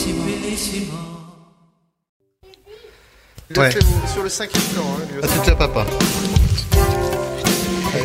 Il est sur le 5e plan, hein, lui aussi. À tout à papa.